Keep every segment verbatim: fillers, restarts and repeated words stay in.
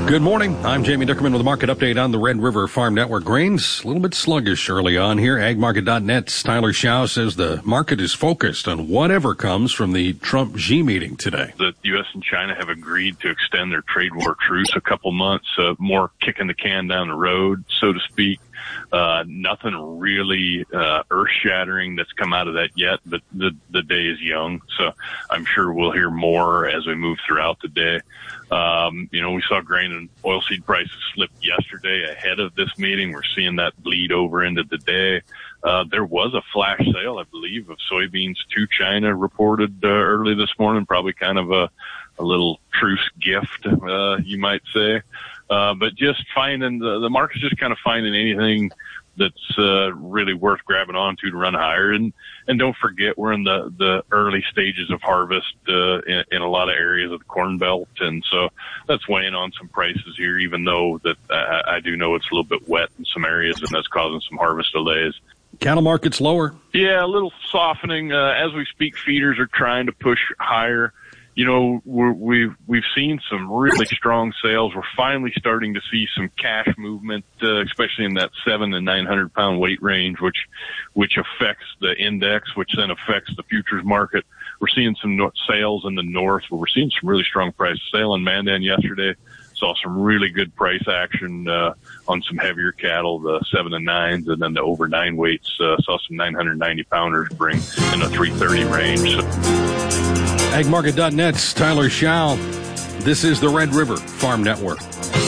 Good morning. I'm Jamie Dickerman with a market update on the Red River Farm Network. Grains a little bit sluggish early on here. ag market dot net's Tyler Schau says the market is focused on whatever comes from the Trump-Xi meeting today. The U S and China have agreed to extend their trade war truce a couple months, uh, more kicking the can down the road, so to speak. Uh, nothing really uh, earth-shattering that's come out of that yet, but the, the day is young, so I'm sure we'll hear more as we move throughout the day. Um, you know, we saw grain and oilseed prices slip yesterday ahead of this meeting. We're seeing that bleed over into the day. Uh, there was a flash sale, I believe, of soybeans to China reported uh, early this morning, probably kind of a, a little truce gift, uh, you might say. Uh, but just finding the, the market's just kind of finding anything that's uh, really worth grabbing onto to run higher. And, and don't forget, we're in the, the early stages of harvest uh, in, in a lot of areas of the Corn Belt. And so that's weighing on some prices here, even though that I, I do know it's a little bit wet in some areas, and that's causing some harvest delays. Cattle market's lower. Yeah, a little softening. Uh, as we speak, feeders are trying to push higher. You know, we're, we've we've seen some really strong sales. We're finally starting to see some cash movement, uh, especially in that seven and nine hundred pound weight range, which which affects the index, which then affects the futures market. We're seeing some no- sales in the north, where we're seeing some really strong prices. Sale in Mandan yesterday saw some really good price action uh, on some heavier cattle, the seven and nines, and then the over nine weights uh, saw some nine hundred ninety pounders bring in the three thirty range. So, ag market dot net's Tyler Schau. This is the Red River Farm Network.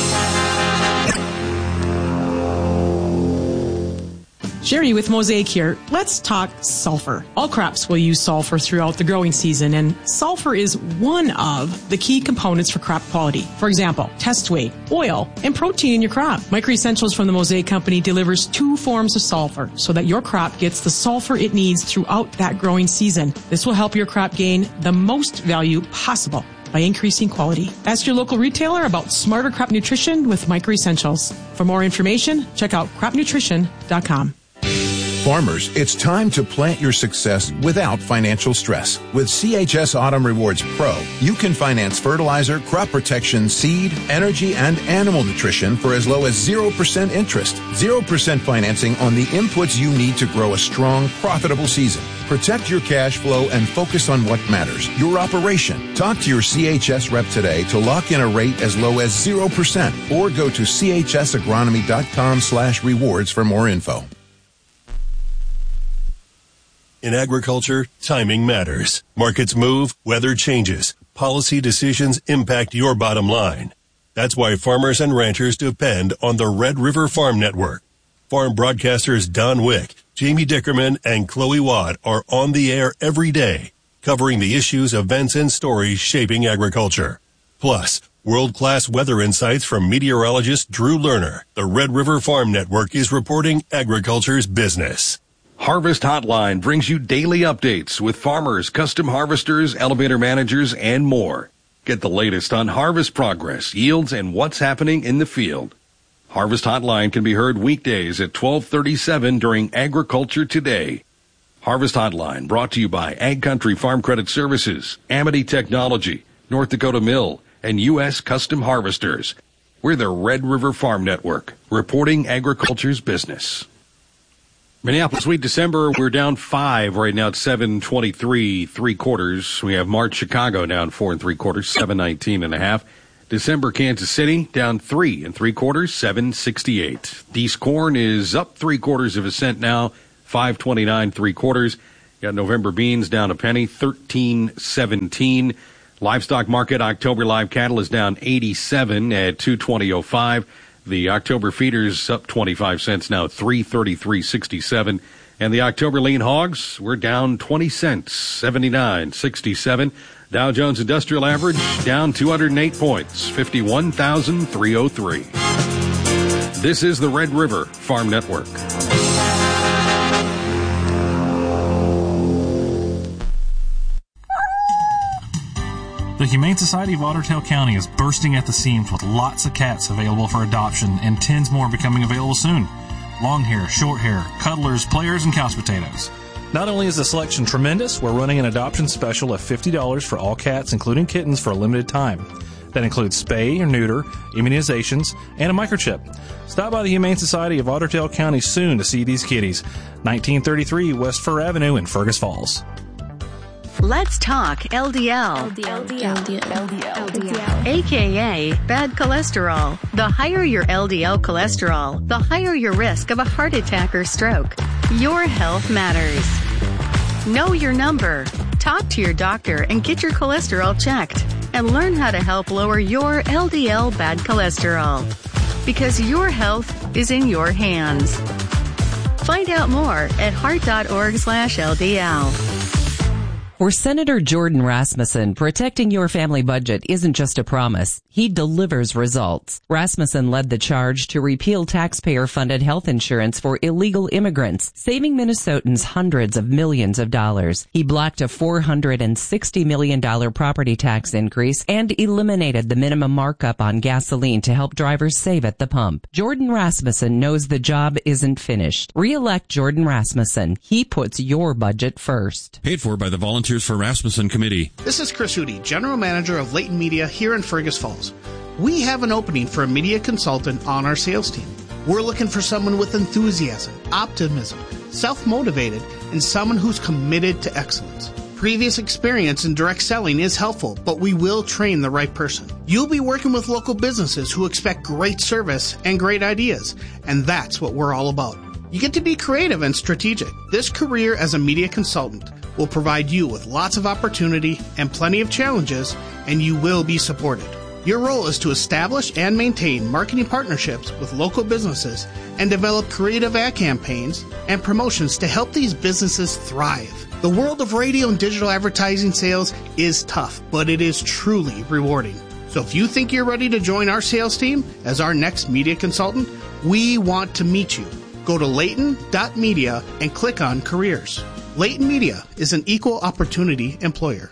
Sherry with Mosaic here. Let's talk sulfur. All crops will use sulfur throughout the growing season, and sulfur is one of the key components for crop quality. For example, test weight, oil, and protein in your crop. Micro Essentials from the Mosaic Company delivers two forms of sulfur so that your crop gets the sulfur it needs throughout that growing season. This will help your crop gain the most value possible by increasing quality. Ask your local retailer about smarter crop nutrition with Micro Essentials. For more information, check out crop nutrition dot com. Farmers, it's time to plant your success without financial stress. With C H S Autumn Rewards Pro, you can finance fertilizer, crop protection, seed, energy, and animal nutrition for as low as zero percent interest. zero percent financing on the inputs you need to grow a strong, profitable season. Protect your cash flow and focus on what matters, your operation. Talk to your C H S rep today to lock in a rate as low as zero percent or go to C H S agronomy dot com slash rewards for more info. In agriculture, timing matters. Markets move, weather changes. Policy decisions impact your bottom line. That's why farmers and ranchers depend on the Red River Farm Network. Farm broadcasters Don Wick, Jamie Dickerman, and Chloe Watt are on the air every day, covering the issues, events, and stories shaping agriculture. Plus, world-class weather insights from meteorologist Drew Lerner. The Red River Farm Network is reporting agriculture's business. Harvest Hotline brings you daily updates with farmers, custom harvesters, elevator managers, and more. Get the latest on harvest progress, yields, and what's happening in the field. Harvest Hotline can be heard weekdays at twelve thirty-seven during Agriculture Today. Harvest Hotline brought to you by Ag Country Farm Credit Services, Amity Technology, North Dakota Mill, and U S Custom Harvesters. We're the Red River Farm Network, reporting agriculture's business. Minneapolis wheat December, we're down five right now at seven twenty-three, three quarters. We have March Chicago down four and three quarters, seven nineteen and a half. December Kansas City down three and three quarters, seven sixty-eight. Deese corn is up three quarters of a cent now, five twenty-nine, three quarters. Got November beans down a penny, thirteen seventeen. Livestock market, October live cattle is down eighty-seven at two twenty oh five. The October feeders up twenty-five cents now, three thirty-three sixty-seven. And the October lean hogs, we're down twenty cents, seventy-nine sixty-seven. Dow Jones Industrial Average down two hundred eight points, fifty-one thousand three hundred three. This is the Red River Farm Network. The Humane Society of Ottertail County is bursting at the seams with lots of cats available for adoption and tens more becoming available soon. Long hair, short hair, cuddlers, players, and couch potatoes. Not only is the selection tremendous, we're running an adoption special of fifty dollars for all cats, including kittens, for a limited time. That includes spay or neuter, immunizations, and a microchip. Stop by the Humane Society of Otter Tail County soon to see these kitties. nineteen thirty-three West Fur Avenue in Fergus Falls. Let's talk L D L. L D L. L D L. L D L. L D L. A K A bad cholesterol. The higher your L D L cholesterol, the higher your risk of a heart attack or stroke. Your health matters. Know your number. Talk to your doctor and get your cholesterol checked. And learn how to help lower your L D L bad cholesterol. Because your health is in your hands. Find out more at heart.org slash LDL. For Senator Jordan Rasmussen, protecting your family budget isn't just a promise. He delivers results. Rasmussen led the charge to repeal taxpayer-funded health insurance for illegal immigrants, saving Minnesotans hundreds of millions of dollars. He blocked a four hundred sixty million dollars property tax increase and eliminated the minimum markup on gasoline to help drivers save at the pump. Jordan Rasmussen knows the job isn't finished. Re-elect Jordan Rasmussen. He puts your budget first. Paid for by the Volunteers for Rasmussen Committee. This is Chris Hootie, General Manager of Leighton Media here in Fergus Falls. We have an opening for a media consultant on our sales team. We're looking for someone with enthusiasm, optimism, self-motivated, and someone who's committed to excellence. Previous experience in direct selling is helpful, but we will train the right person. You'll be working with local businesses who expect great service and great ideas, and that's what we're all about. You get to be creative and strategic. This career as a media consultant will provide you with lots of opportunity and plenty of challenges, and you will be supported. Your role is to establish and maintain marketing partnerships with local businesses and develop creative ad campaigns and promotions to help these businesses thrive. The world of radio and digital advertising sales is tough, but it is truly rewarding. So if you think you're ready to join our sales team as our next media consultant, we want to meet you. Go to Leighton dot media and click on careers. Leighton Media is an equal opportunity employer.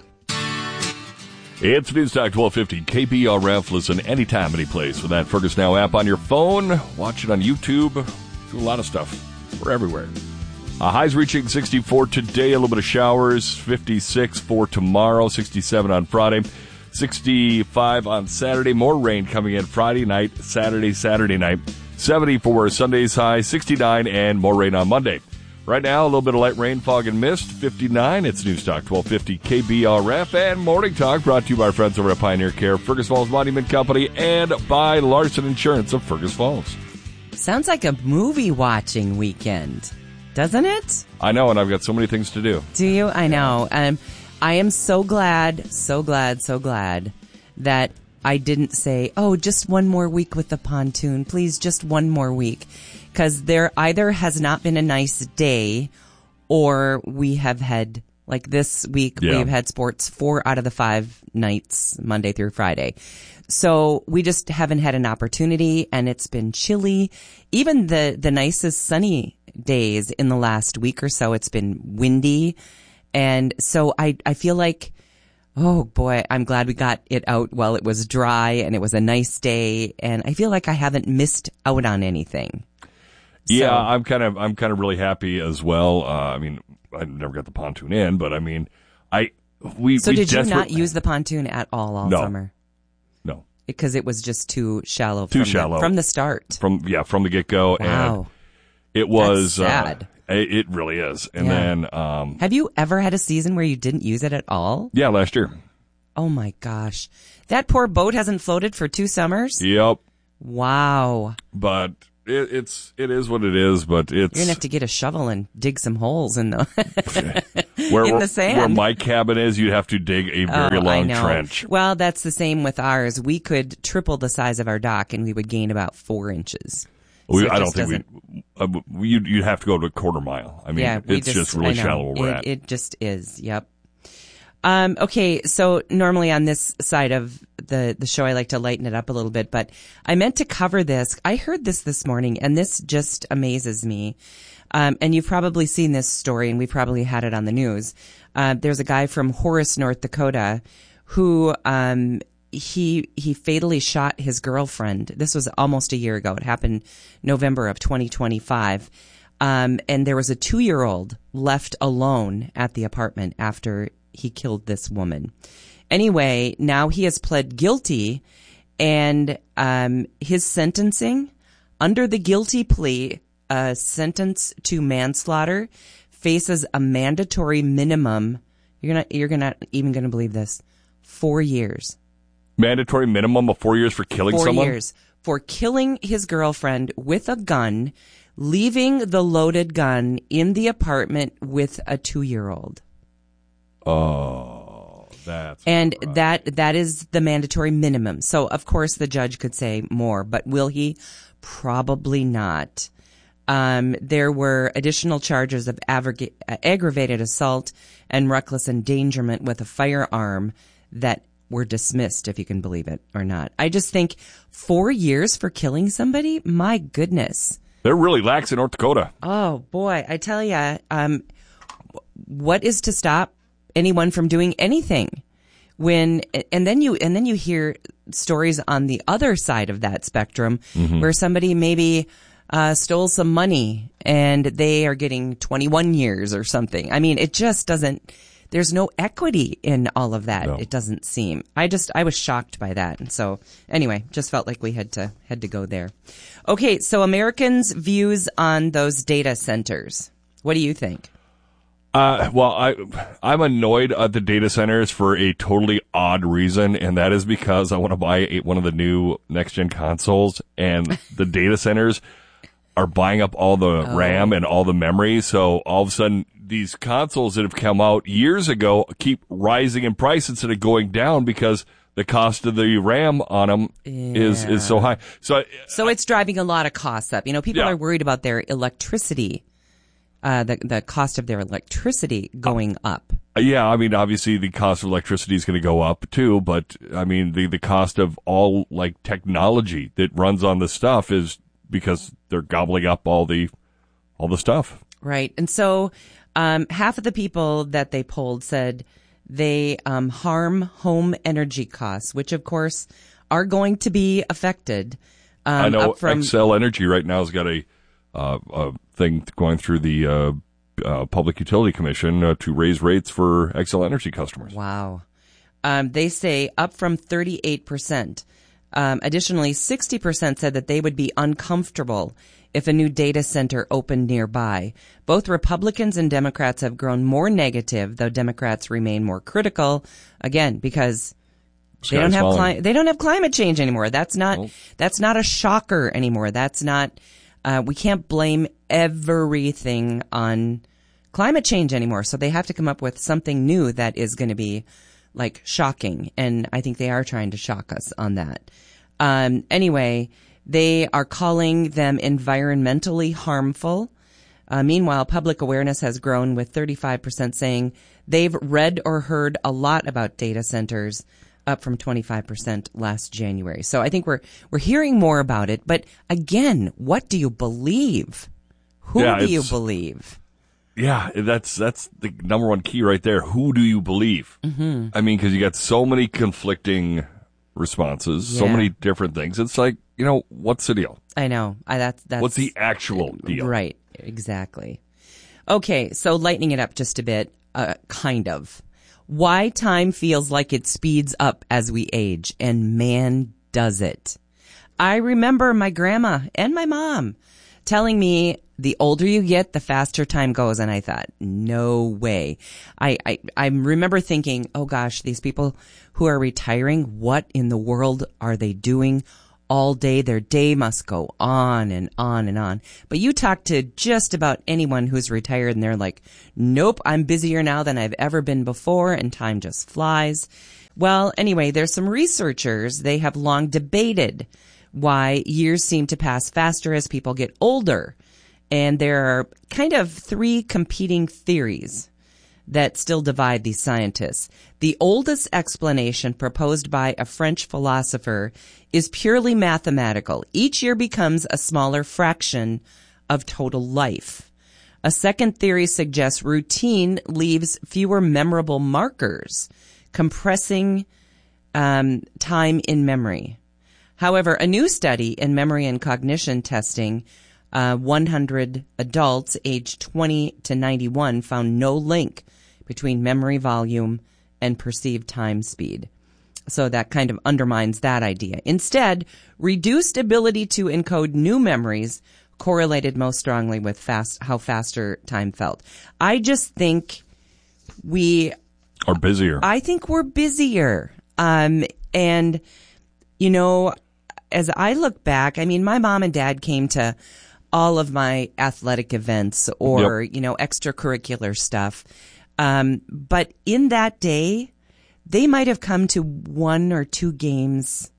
It's Newstalk twelve fifty K B R F. Listen anytime, any place with that Fergus Now app on your phone. Watch it on YouTube. Do a lot of stuff. We're everywhere. Uh, highs reaching sixty-four today. A little bit of showers. fifty-six for tomorrow. sixty-seven on Friday. sixty-five on Saturday. More rain coming in Friday night, Saturday, Saturday night. seventy for Sunday's high. sixty-nine and more rain on Monday. Right now, a little bit of light rain, fog, and mist. fifty-nine. It's Newstalk twelve fifty K B R F and Morning Talk, brought to you by our friends over at Pioneer Care, Fergus Falls Monument Company, and by Larson Insurance of Fergus Falls. Sounds like a movie watching weekend, doesn't it? I know, and I've got so many things to do. Do you? I know. Um, I am so glad, so glad, so glad that I didn't say, oh, just one more week with the pontoon. Please, just one more week. Because there either has not been a nice day or we have had, like this week, yeah. we've had sports four out of the five nights, Monday through Friday. So we just haven't had an opportunity, and it's been chilly. Even the, the nicest sunny days in the last week or so, it's been windy. And so I, I feel like, oh boy, I'm glad we got it out while it was dry and it was a nice day. And I feel like I haven't missed out on anything. Yeah, so, I'm kind of I'm kind of really happy as well. Uh, I mean, I never got the pontoon in, but I mean, I we So we did you desperate- not use the pontoon at all all No. summer? No, because it was just too shallow. Too from shallow the, from the start. From yeah, from the get go, Wow, and it was That's sad. Uh, it, it really is. And Yeah. then, um, have you ever had a season where you didn't use it at all? yeah, last year. Oh my gosh, that poor boat hasn't floated for two summers. Yep. Wow. But it, it's it is what it is. But it's You're gonna have to get a shovel and dig some holes in the where, in the sand. Where my cabin is, you'd have to dig a very Oh, I long know. trench. Well, that's the same with ours. We could triple the size of our dock, and we would gain about four inches. We, So it I don't just think we. Uh, you'd, you'd have to go to a quarter mile. I mean, yeah, we it's just, really I know. shallow where we're it, at. It just is. Yep. Um, okay, so normally on this side of the, the show, I like to lighten it up a little bit, but I meant to cover this. I heard this this morning, and this just amazes me. Um, and you've probably seen this story, and we've probably had it on the news. Uh, there's a guy from Horace, North Dakota, who um, he he fatally shot his girlfriend. This was almost a year ago. It happened November of twenty twenty-five. Um, and there was a two-year-old left alone at the apartment after he killed this woman. Anyway, now he has pled guilty, and um, his sentencing, under the guilty plea, a sentence to manslaughter, faces a mandatory minimum. You're not, you're not even going to believe this. Four years. Mandatory minimum of four years for killing four someone? Four years for killing his girlfriend with a gun, leaving the loaded gun in the apartment with a two-year-old. Oh, that's and rough. that that is the mandatory minimum. So of course the judge could say more, but will he? Probably not. Um, there were additional charges of aggregate, uh, aggravated assault and reckless endangerment with a firearm that were dismissed, if you can believe it or not. I just think four years for killing somebody? My goodness. They're really lax in North Dakota. Oh, boy. I tell you, um, what is to stop anyone from doing anything? When and then you and then you hear stories on the other side of that spectrum, mm-hmm. where somebody maybe uh, stole some money and they are getting twenty-one years or something. I mean, it just doesn't. There's no equity in all of that. No. It doesn't seem. I just I was shocked by that, and so anyway, just felt like we had to had to go there. Okay, so Americans' views on those data centers. What do you think? Uh, well, I, I'm annoyed at the data centers for a totally odd reason, and that is because I want to buy a, one of the new next-gen consoles, and the data centers are buying up all the oh. RAM and all the memory, so all of a sudden, these consoles that have come out years ago keep rising in price instead of going down because the cost of the RAM on them yeah. is, is so high. So, I, so it's driving a lot of costs up. You know, people yeah. are worried about their electricity. Uh, the the cost of their electricity going up. Yeah, I mean, obviously the cost of electricity is going to go up too, but I mean, the, the cost of all like technology that runs on this stuff is because they're gobbling up all the all the stuff. Right, and so um, half of the people that they polled said they um, harm home energy costs, which of course are going to be affected. Um, I know up from- Xcel Energy right now has got a. Uh, a thing going through the uh, uh, Public Utility Commission uh, to raise rates for Xcel Energy customers. Wow. Um, they say up from thirty-eight percent. Um, additionally, sixty percent said that they would be uncomfortable if a new data center opened nearby. Both Republicans and Democrats have grown more negative, though Democrats remain more critical, again, because they don't have cli- they don't have climate change anymore. That's not nope. that's not a shocker anymore. That's not... Uh, we can't blame everything on climate change anymore. So they have to come up with something new that is going to be like shocking. And I think they are trying to shock us on that. Um, anyway, they are calling them environmentally harmful. Uh, meanwhile, public awareness has grown with thirty-five percent saying they've read or heard a lot about data centers, up from twenty-five percent last January. So I think we're we're hearing more about it. But again, what do you believe? Who yeah, do you believe? Yeah, that's that's the number one key right there. Who do you believe? Mm-hmm. I mean, because you got so many conflicting responses, yeah. so many different things. It's like, you know, what's the deal? I know. I, that's, that's What's the actual deal? Right, exactly. Okay, so lightening it up just a bit, uh, kind of. Why time feels like it speeds up as we age, and man, does it. I remember my grandma and my mom telling me the older you get, the faster time goes, and I thought, no way. I, I, I remember thinking, oh gosh, these people who are retiring, what in the world are they doing all day? Their day must go on and on and on. But you talk to just about anyone who's retired and they're like, nope, I'm busier now than I've ever been before, and time just flies. Well, anyway, there's some researchers. They have long debated why years seem to pass faster as people get older. And there are kind of three competing theories that still divide these scientists. The oldest explanation, proposed by a French philosopher, is purely mathematical. Each year becomes a smaller fraction of total life. A second theory suggests routine leaves fewer memorable markers, compressing um, time in memory. However, a new study in memory and cognition testing uh, one hundred adults aged twenty to ninety-one found no link between memory volume and perceived time speed. So that kind of undermines that idea. Instead, reduced ability to encode new memories correlated most strongly with fast how faster time felt. I just think we are busier. I think we're busier. Um, and, you know, as I look back, I mean, my mom and dad came to all of my athletic events or, yep. you know, extracurricular stuff. Um, but in that day, they might have come to one or two games,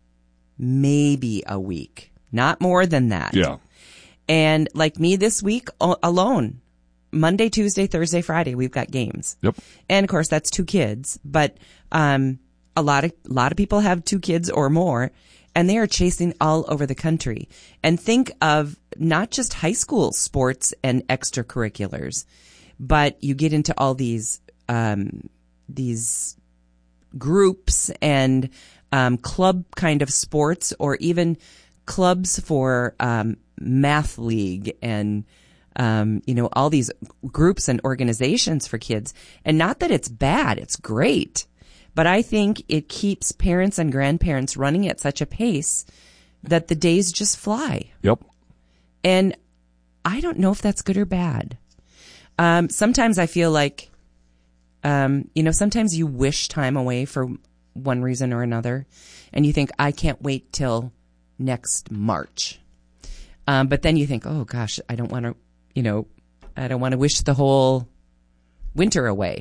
maybe a week, not more than that. Yeah. And like me this week alone, Monday, Tuesday, Thursday, Friday, we've got games. Yep. And of course, that's two kids, but um, a lot of a lot of people have two kids or more, and they are chasing all over the country. And think of not just high school sports and extracurriculars, but you get into all these um, these groups and um, club kind of sports, or even clubs for um, math league and um, you know, all these groups and organizations for kids. And not that it's bad, it's great. But I think it keeps parents and grandparents running at such a pace that the days just fly. Yep. And I don't know if that's good or bad. Um, sometimes I feel like, um, you know, sometimes you wish time away for one reason or another. And you think, I can't wait till next March. Um, but then you think, oh, gosh, I don't want to, you know, I don't want to wish the whole winter away.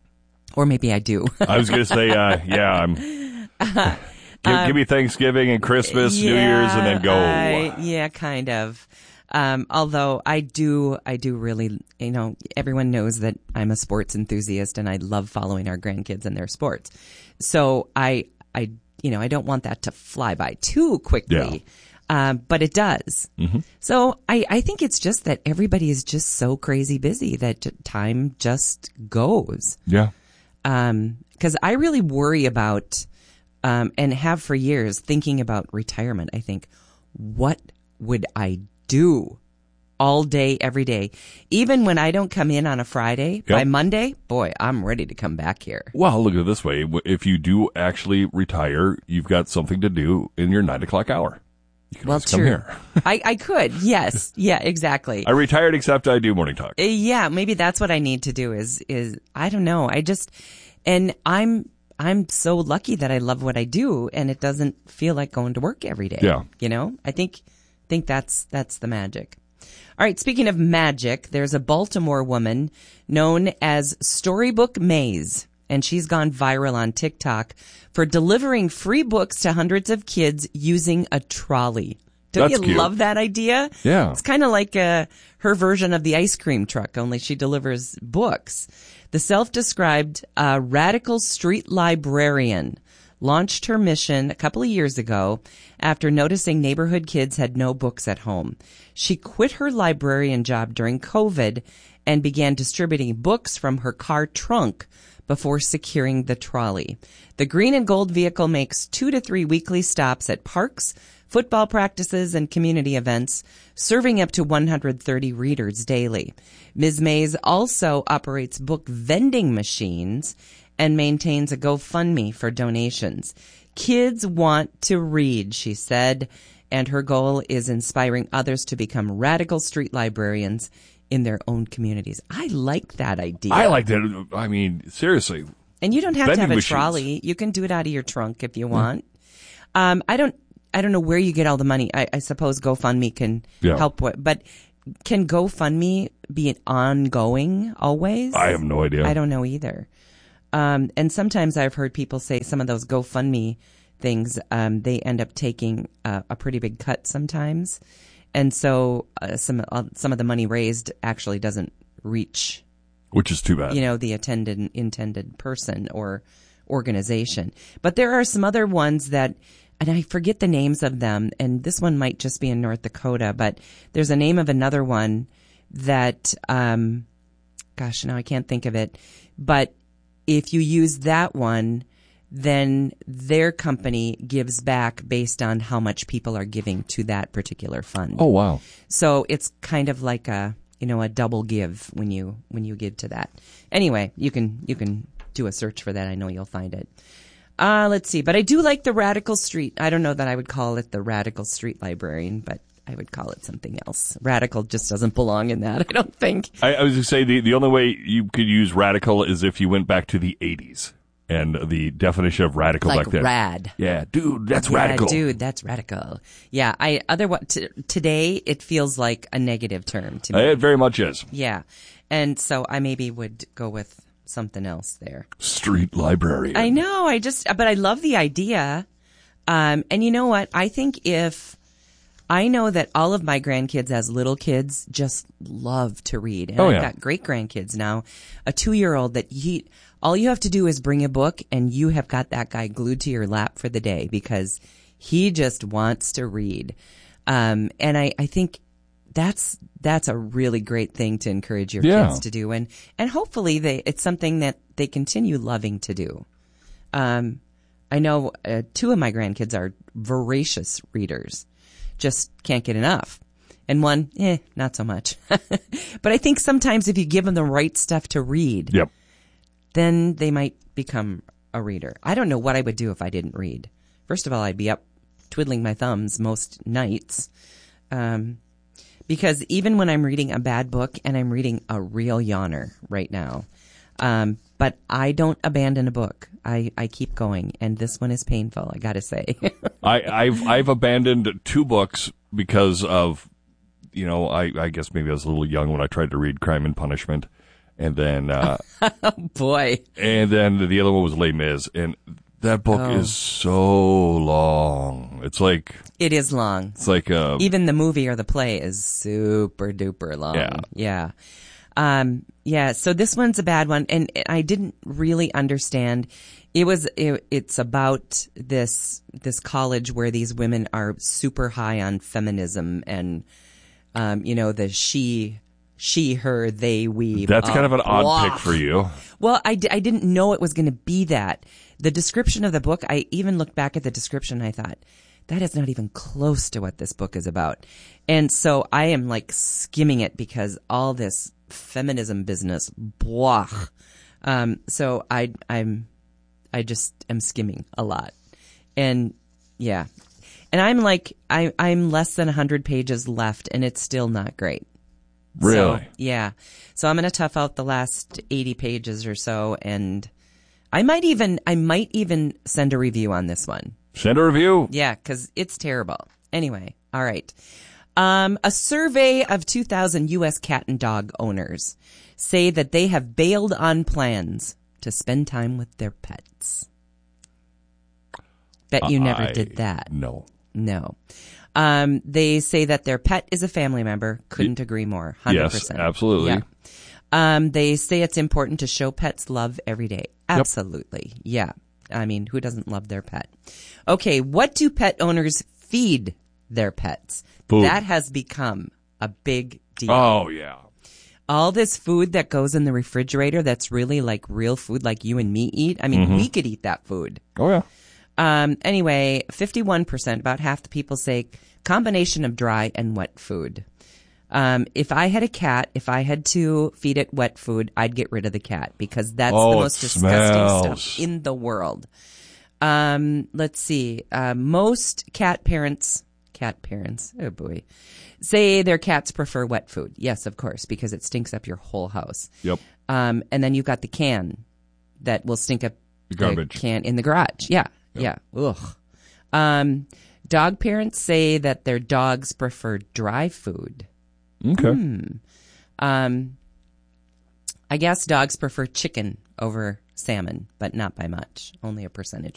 Or maybe I do. I was going to say, uh, yeah, I'm. Uh, give, um, give me Thanksgiving and Christmas, yeah, New Year's, and then go. I, yeah, kind of. Um, although I do, I do really, you know, everyone knows that I'm a sports enthusiast and I love following our grandkids and their sports. So I, I, you know, I don't want that to fly by too quickly. Yeah. Um, but it does. Mm-hmm. So I, I think it's just that everybody is just so crazy busy that time just goes. Yeah. Um, cause I really worry about, um, and have for years thinking about retirement. I think, what would I do all day, every day? Even when I don't come in on a Friday, yep. by Monday, boy, I'm ready to come back here. Well, look at it this way. If you do actually retire, you've got something to do in your nine o'clock hour. You can well, come true. here. I, I could. Yes. Yeah, exactly. I retired, except I do morning talk. Uh, yeah. Maybe that's what I need to do is, is I don't know. I just, and I'm, I'm so lucky that I love what I do and it doesn't feel like going to work every day. Yeah. You know, I think, think that's, that's the magic. All right. Speaking of magic, there's a Baltimore woman known as Storybook Maze. And she's gone viral on TikTok for delivering free books to hundreds of kids using a trolley. Don't That's you cute. love that idea? Yeah. It's kind of like uh, her version of the ice cream truck, only she delivers books. The self-described uh, radical street librarian launched her mission a couple of years ago after noticing neighborhood kids had no books at home. She quit her librarian job during COVID and began distributing books from her car trunk before securing the trolley. The green and gold vehicle makes two to three weekly stops at parks, football practices, and community events, serving up to one hundred thirty readers daily. Miz Mays also operates book vending machines and maintains a GoFundMe for donations. Kids want to read, she said, and her goal is inspiring others to become radical street librarians in their own communities. I like that idea. I like that. I mean, seriously. And you don't have Vending to have a machines. trolley. You can do it out of your trunk if you want. Yeah. Um, I don't, I don't know where you get all the money. I, I suppose GoFundMe can yeah. help with, but can GoFundMe be an ongoing always? I have no idea. I don't know either. Um, and sometimes I've heard people say some of those GoFundMe things, um, they end up taking uh, a pretty big cut sometimes. And so uh, some uh, some of the money raised actually doesn't reach, which is too bad. You know, the attended intended person or organization. But there are some other ones that, and I forget the names of them. And this one might just be in North Dakota, but there's a name of another one that, um, gosh, now I can't think of it. But if you use that one, then their company gives back based on how much people are giving to that particular fund. Oh, wow. So it's kind of like a, you know, a double give when you, when you give to that. Anyway, you can, you can do a search for that. I know you'll find it. Uh, let's see. But I do like the Radical Street. I don't know that I would call it the Radical Street Librarian, but I would call it something else. Radical just doesn't belong in that, I don't think. I, I was going to say the, the only way you could use radical is if you went back to the eighties and the definition of radical like back then. Rad. Yeah, dude, that's yeah, radical. Dude, that's radical. Yeah, I otherwise t- today it feels like a negative term to me. It very much is. Yeah, and so I maybe would go with something else there. Street librarian. I know. I just, but I love the idea. Um, and you know what? I think if I know that all of my grandkids as little kids just love to read. And oh, I've yeah. got great grandkids now. A two-year-old that he, all you have to do is bring a book and you have got that guy glued to your lap for the day because he just wants to read. Um, and I, I think that's, that's a really great thing to encourage your yeah. kids to do. And, and hopefully they, it's something that they continue loving to do. Um, I know uh, two of my grandkids are voracious readers. Just can't get enough. And one, eh, not so much. But I think sometimes if you give them the right stuff to read, yep. then they might become a reader. I don't know what I would do if I didn't read. First of all, I'd be up twiddling my thumbs most nights. Um, because even when I'm reading a bad book, and I'm reading a real yawner right now, um, but I don't abandon a book. I, I keep going, and this one is painful, I gotta say. I, I've I've abandoned two books because of, you know, I, I guess maybe I was a little young when I tried to read Crime and Punishment, and then uh, oh boy, and then the other one was Les Mis, and that book oh. is so long. It's like it is long. It's like uh, even the movie or the play is super duper long. Yeah, yeah. Um, yeah, so this one's a bad one, and I didn't really understand. It was, it, it's about this, this college where these women are super high on feminism and, um, you know, the she, she, her, they, we. That's uh, kind of an odd blah. pick for you. Well, I, d- I didn't know it was going to be that. The description of the book, I even looked back at the description and I thought, that is not even close to what this book is about. And so I am like skimming it because all this feminism business, blah. Um, so I, I'm, I just am skimming a lot. And yeah. And I'm like, I, I'm less than one hundred pages left and it's still not great. Really? So, yeah. So I'm going to tough out the last eighty pages or so. And I might even, I might even send a review on this one. Send a review? Yeah, because it's terrible. Anyway, all right. Um, a survey of two thousand U S cat and dog owners say that they have bailed on plans to spend time with their pets. Bet you never I, did that. No. No. Um, they say that their pet is a family member. Couldn't agree more. one hundred percent. Yes, absolutely. Yeah. Um, they say it's important to show pets love every day. Absolutely. Yep. Yeah. I mean, who doesn't love their pet? Okay, what do pet owners feed their pets? Food. That has become a big deal. Oh, yeah. All this food that goes in the refrigerator that's really like real food like you and me eat. I mean, mm-hmm. we could eat that food. Oh, yeah. Um, anyway, fifty-one percent, about half the people say combination of dry and wet food. Um, if I had a cat, if I had to feed it wet food, I'd get rid of the cat because that's oh, the most it disgusting smells. stuff in the world. Um, let's see. Uh, most cat parents, cat parents, oh boy, say their cats prefer wet food. Yes, of course, because it stinks up your whole house. Yep. Um, and then you've got the can that will stink up the garbage the can in the garage. Yeah. Yep. Yeah. Ugh. Um, dog parents say that their dogs prefer dry food. Okay. Hmm. Um, I guess dogs prefer chicken over salmon, but not by much. Only a percentage